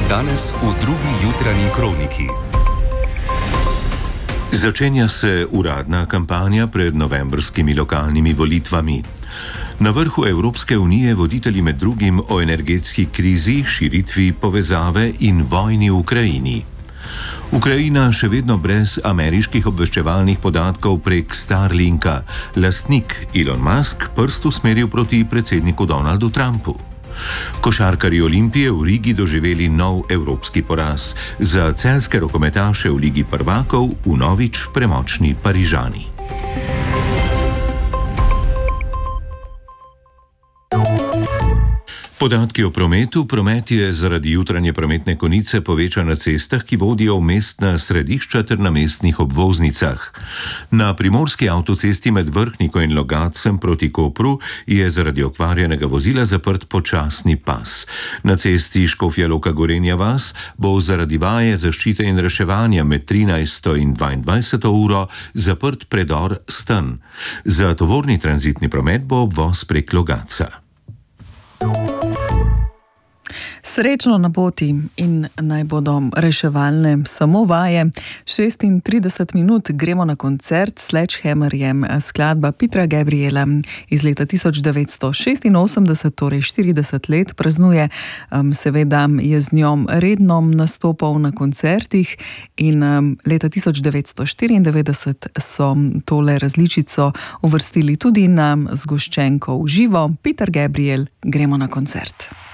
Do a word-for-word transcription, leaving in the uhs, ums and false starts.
Danes v drugi jutranji kroniki. Začenja se uradna kampanja pred novembrskimi lokalnimi volitvami. Na vrhu Evropske unije voditelji med drugim o energetski krizi, širitvi povezave in vojni v Ukrajini. Ukrajina še vedno brez ameriških obveščevalnih podatkov prek Starlinka. Lastnik Elon Musk prst usmeril proti predsedniku Donaldu Trumpu. Košarkarji Olimpije v Rigi doživeli nov evropski poraz. Za celjske rokometaše v Ligi prvakov vnovič premočni Parižani. Podatki o prometu. Promet je zaradi jutranje prometne konice povečan na cestah, ki vodijo v mestna središča ter na mestnih obvoznicah. Na primorski avtocesti med Vrhniko in Logatcem proti Kopru je zaradi okvarjenega vozila zaprt počasni pas. Na cesti Škofja Loka Gorenja vas bo zaradi vaje zaščite in reševanja med trinajsto in dvaindvajseto uro zaprt predor Sten. Za tovorni tranzitni promet bo obvoz prek Logatca. Srečno na poti in naj bodo reševalne samo vaje. šestintrideset minut gremo na koncert s Sledgehammerjem, skladba Petera Gabriela iz leta tisoč devetsto šestinosemdeset, torej štirideset let praznuje. Seveda je z njom redno nastopal na koncertih in leta tisoč devetsto štiriindevetdeset so tole različico uvrstili tudi na zgoščenko v živo. Peter Gabriel, gremo na koncert.